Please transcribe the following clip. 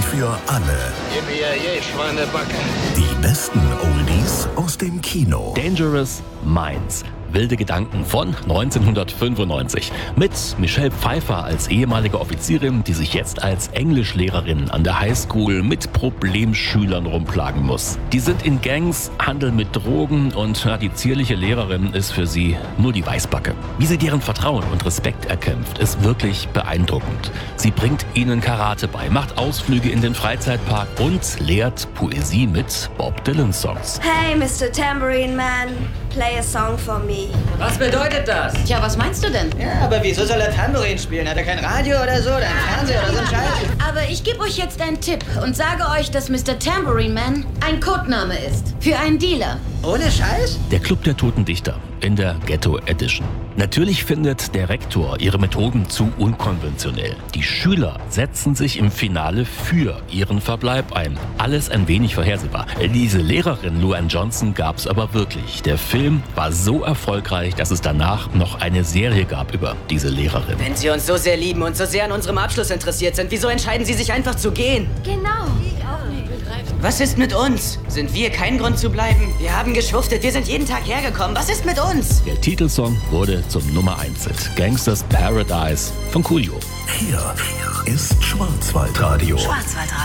für alle. Yippie, Schweinebacke. Die besten Oldies aus dem Kino. Dangerous Minds. Wilde Gedanken von 1995 mit Michelle Pfeiffer als ehemalige Offizierin, die sich jetzt als Englischlehrerin an der Highschool mit Problemschülern rumplagen muss. Die sind in Gangs, handeln mit Drogen und die zierliche Lehrerin ist für sie nur die Weißbacke. Wie sie deren Vertrauen und Respekt erkämpft, ist wirklich beeindruckend. Sie bringt ihnen Karate bei, macht Ausflüge in den Freizeitpark und lehrt Poesie mit Bob Dylan-Songs. Hey, Mr. Tambourine Man, play a song for me. Was bedeutet das? Tja, was meinst du denn? Ja, aber wieso soll er Tambourin spielen? Hat er kein Radio oder so? Oder ein Fernseher oder so ein Scheiß? Aber ich gebe euch jetzt einen Tipp und sage euch, dass Mr. Tambourine Man ein Codename ist. Für einen Dealer. Ohne Scheiß? Der Club der Toten Dichter in der Ghetto Edition. Natürlich findet der Rektor ihre Methoden zu unkonventionell. Die Schüler setzen sich im Finale für ihren Verbleib ein. Alles ein wenig vorhersehbar. Diese Lehrerin Luann Johnson gab's aber wirklich. Der Film war so erfolgreich, dass es danach noch eine Serie gab über diese Lehrerin. Wenn Sie uns so sehr lieben und so sehr an unserem Abschluss interessiert sind, wieso entscheiden Sie sich einfach zu gehen? Genau. Was ist mit uns? Sind wir kein Grund zu bleiben? Wir haben geschuftet, wir sind jeden Tag hergekommen. Was ist mit uns? Der Titelsong wurde zum Nummer 1 Hit. Gangsters Paradise von Coolio. Hier ist Schwarzwaldradio. Schwarzwaldradio.